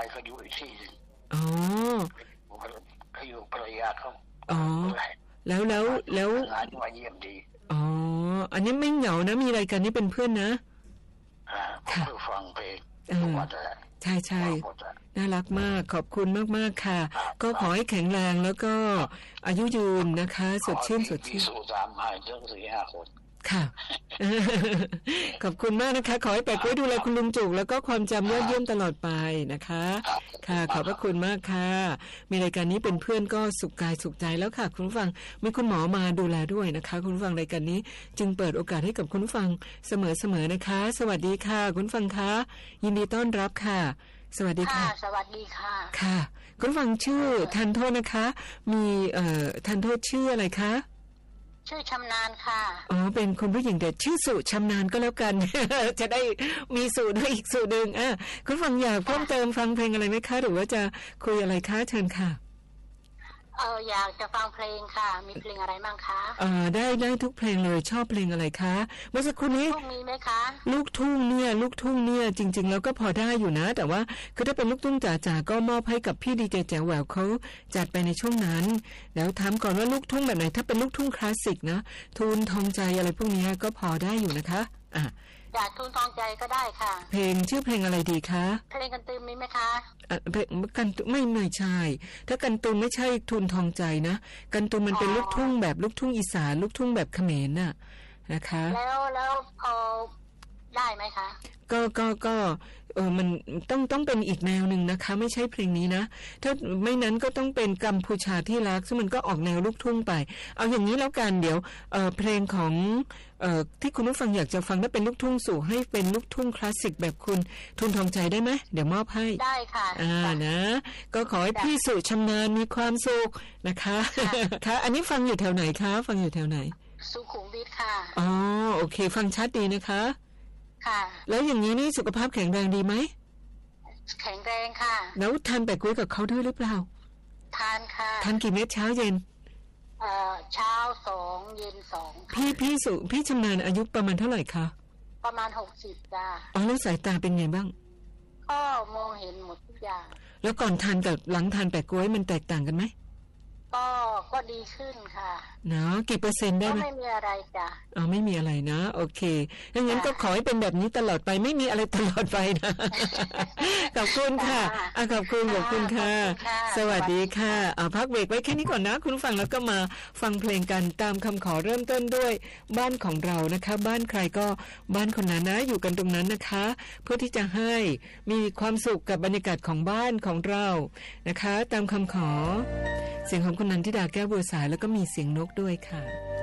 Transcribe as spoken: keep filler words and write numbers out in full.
เขาอยู่อีกที่นึงอ๋อเขาอยู่ภรรยาเขาอ๋อแล้วแล้วแล้วงานมาเยี่ยมดีอ๋ออันนี้ไม่เหงานะมีอะไรกันนี่เป็นเพื่อนนะอ่าเพื่อฟังเพลงใช่ใช่น่ารักมากขอบคุณมากๆค่ะก็ขอให้แข็งแรงแล้วก็อายุยืนนะคะสดชื่นสดชื่นสู่สามหายเรื่องสี่ห้าคนค่ะขอบคุณมากนะคะขอให้แปะกล้วยดูแลคุณลุงจุกแล้วก็ความจำยอดเยี่ยมตลอดไปนะคะค่ะขอบพระคุณมากค่ะมีรายการนี้เป็นเพื่อนก็สุขกายสุขใจแล้วค่ะคุณผู้ฟังมีคุณหมอมาดูแลด้วยนะคะคุณผู้ฟังรายการนี้จึงเปิดโอกาสให้กับคุณผู้ฟังเสมอๆนะคะสวัสดีค่ะคุณผู้ฟังคะยินดีต้อนรับค่ะสวัสดีค่ะสวัสดีค่ะค่ะคุณผู้ฟังชื่อทันโทษนะคะมีเอ่อทันโทษชื่ออะไรคะชื่อชำนาญค่ะอ๋อเป็นคนผู้หญิงแต่ชื่อสุชำนาญก็แล้วกัน จะได้มีสูตรด้วยอีกสูตรหนึ่งอ่ะคุณฟังอยากเพิ่มเติมฟังเพลงอะไรไหมคะหรือว่าจะคุยอะไรคะเชิญค่ะเอออยากจะฟังเพลงค่ะมีเพลงอะไรบ้างคะเออได้ได้ทุกเพลงเลยชอบเพลงอะไรคะเมื่อสักครู่นี้ลูกทุ่งมีไหมคะลูกทุ่งเนี่ยลูกทุ่งเนี่ยจริงๆแล้วก็พอได้อยู่นะแต่ว่าคือถ้าเป็นลูกทุ่งจ๋าๆก็มอบให้กับพี่ดีเจแจ๋วแหววเขาจัดไปในช่วงนั้นแล้วถามก่อนว่าลูกทุ่งแบบไหนถ้าเป็นลูกทุ่งคลาสสิกนะทูลทองใจอะไรพวกนี้ก็พอได้อยู่นะคะอ่ะอยากทูลทองใจก็ได้ค่ะเพลงชื่อเพลงอะไรดีคะเพลงกันตืมมีไหมคะอ่ะเพลงกันไม่ไม่ใช่ถ้ากันตุนไม่ใช่ทูลทองใจนะกันตุนมันเป็นลูกทุ่งแบบลูกทุ่งอีสานลูกทุ่งแบบเขมรน่ะนะคะแล้วแล้วพอได้ไหมคะก็ก็ก็เออมันต้องต้องเป็นอีกแนวหนึ่งนะคะไม่ใช่เพลงนี้นะถ้าไม่นั้นก็ต้องเป็นกัมพูชาที่รักซึ่งมันก็ออกแนวลูกทุ่งไปเอาอย่างนี้แล้วกันเดี๋ยวเออเพลงของเอ่อที่คุณผู้ฟังอยากจะฟังถ้าเป็นลูกทุ่งสู่ให้เป็นลูกทุ่งคลาสสิกแบบคุณทุนทองใจได้ไหมเดี๋ยวมอบให้ได้ค่ะอ่านะก็ขอให้พี่สุชำนาญมีความสุขนะคะค่ะอันนี้ฟังอยู่แถวไหนคะฟังอยู่แถวไหนสุขุมวิทค่ะอ๋อโอเคฟังชัดดีนะคะค่ะแล้วอย่างนี้นี่สุขภาพแข็งแรงดีไหมแข็งแรงค่ะแล้วทานแปะกล้วยกับเขาด้วยหรือเปล่าทานค่ะทานกี่เม็ดเช้าเย็นเอ่อเช้าสองเย็นสองพี่พี่สุพี่ชำนาญอายุประมาณเท่าไหร่คะประมาณหกสิบจ้าอ๋อแล้วสายตาเป็นไงบ้างก็มองเห็นหมดทุกอย่างแล้วก่อนทานกับหลังทานแปะกล้วยมันแตกต่างกันไหมก็ก็ดีขึ้นค่ะเนาะกี่เปอร์เซ็นต์ได้ไหมก็ไม่มีอะไรจ้ะอ๋อไม่มีอะไรนะโอเคดังนั้นก็ขอให้เป็นแบบนี้ตลอดไปไม่มีอะไรตลอดไปนะขอบคุณค่ะอ่ะขอบคุณขอบคุณค่ะสวัสดีค่ะอ่ะพักเบรกไว้แค่นี้ก่อนนะคุณฟังแล้วก็มาฟังเพลงกันตามคำขอเริ่มต้นด้วยบ้านของเรานะคะบ้านใครก็บ้านคนนั้นนะอยู่กันตรงนั้นนะคะเพื่อที่จะให้มีความสุขกับบรรยากาศของบ้านของเรานะคะตามคำขอเสียงของคุณนันทิดาแก้วบัวสายแล้วก็มีเสียงนกด้วยค่ะ